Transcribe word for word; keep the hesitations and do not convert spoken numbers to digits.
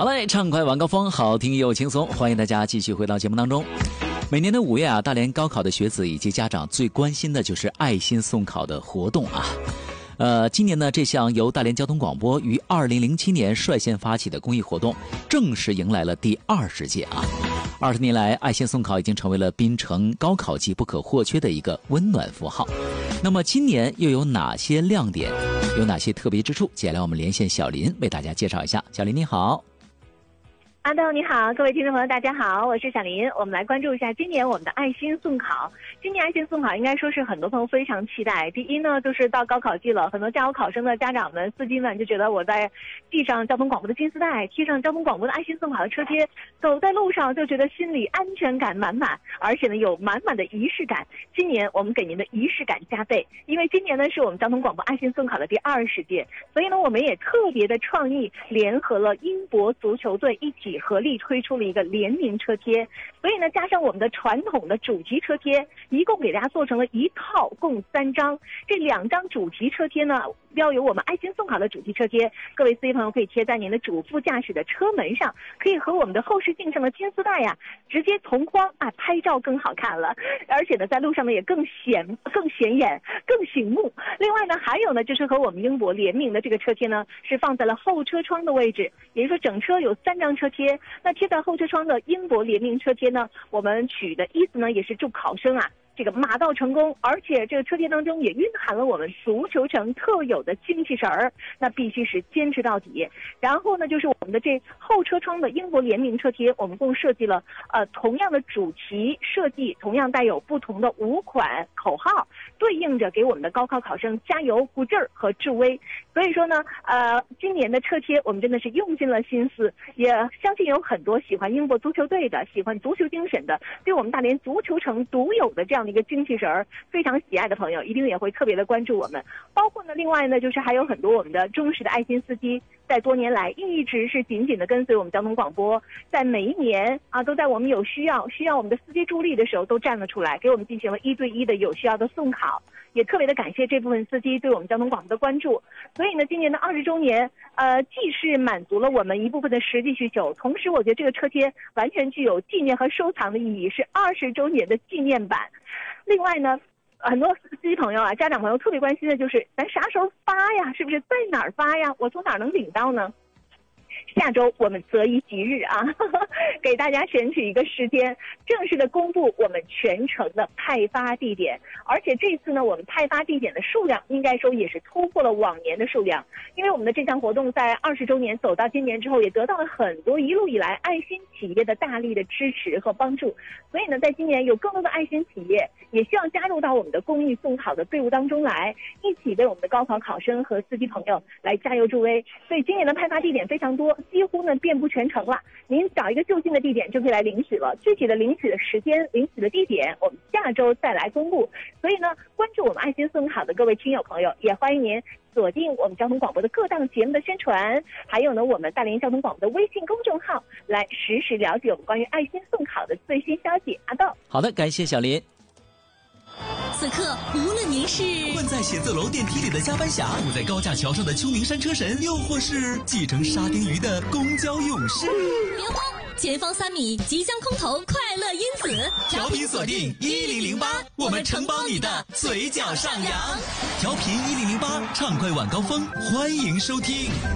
好嘞，畅快晚高峰，好听又轻松，欢迎大家继续回到节目当中。每年的五月啊，大连高考的学子以及家长最关心的就是爱心送考的活动啊。呃，今年呢，这项由大连交通广播于二零零七年率先发起的公益活动，正式迎来了第二十届啊。二十年来，爱心送考已经成为了槟城高考季不可或缺的一个温暖符号。那么今年又有哪些亮点，有哪些特别之处？接下来我们连线小林为大家介绍一下。小林你好。 阿豆你好，各位听众朋友大家好，我是小林。我们来关注一下今年我们的爱心送考。今年爱心送考应该说是很多朋友非常期待。第一呢，就是到高考季了，很多加油考生的家长们、司机们就觉得我在系上交通广播的金丝带，贴上交通广播的爱心送考的车贴，走在路上就觉得心里安全感满满，而且呢有满满的仪式感。今年我们给您的仪式感加倍，因为今年呢是我们交通广播爱心送考的第二十届，所以呢我们也特别的创意，联合了英博足球队一起合力推出了一个联名车贴，所以呢加上我们的传统的主题车贴，一共给大家做成了一套，共三张。这两张主题车贴呢标有我们爱心送考的主题车贴，各位司机朋友可以贴在您的主副驾驶的车门上，可以和我们的后视镜上的金丝带呀直接同框啊，拍照更好看了，而且呢在路上呢也更显更显眼更醒目。另外呢还有呢就是和我们英博联名的这个车贴呢是放在了后车窗的位置，也就是说整车有三张车贴，那贴在后车窗的英博联名车贴呢，我们取的意思呢也是祝考生啊这个马到成功，而且这个车贴当中也蕴含了我们足球城特有的精气神儿，那必须是坚持到底。然后呢就是我们的这后车窗的英博联名车贴，我们共设计了呃同样的主题设计，同样带有不同的五款口号，对应着给我们的高考考生加油鼓劲儿和助威。所以说呢呃今年的车贴我们真的是用尽了心思，也相信有很多喜欢英博足球队的，喜欢足球精神的，对我们大连足球城独有的这样的一个精气神儿非常喜爱的朋友，一定也会特别的关注我们。包括呢另外呢就是还有很多我们的忠实的爱心司机，在多年来一直是紧紧的跟随我们交通广播，在每一年啊都在我们有需要需要我们的司机助力的时候都站了出来，给我们进行了一对一的有需要的送考，也特别的感谢这部分司机对我们交通广播的关注。所以呢今年的二十周年呃既是满足了我们一部分的实际需求，同时我觉得这个车贴完全具有纪念和收藏的意义，是二十周年的纪念版。另外呢很多司机朋友啊家长朋友特别关心的就是咱啥时候发呀，是不是在哪儿发呀，我从哪儿能领到呢？下周我们择一吉日啊呵呵给大家选取一个时间，正式的公布我们全程的派发地点。而且这次呢我们派发地点的数量应该说也是突破了往年的数量，因为我们的这项活动在二十周年走到今年之后，也得到了很多一路以来爱心企业的大力的支持和帮助。所以呢在今年有更多的爱心企业也希望加入到我们的公益送考的队伍当中来，一起为我们的高考考生和司机朋友来加油助威。所以今年的派发地点非常多，几乎呢遍布全城了，您找一个就近的地点就可以来领取了。具体的领取的时间、领取的地点我们下周再来公布。所以呢关注我们爱心送考的各位听友朋友，也欢迎您锁定我们交通广播的各档节目的宣传，还有呢我们大连交通广播的微信公众号，来实时了解我们关于爱心送考的最新消息。阿豆， 好的，感谢小林。 此刻，无论您是困在写字楼电梯里的加班侠，堵在高架桥上的秋名山车神，又或是继承沙丁鱼的公交勇士， 别慌，前方三米即将空投快乐因子， 调频锁定一零零八，我们承包你的嘴角上扬。调频一零零八，畅快晚高峰，欢迎收听。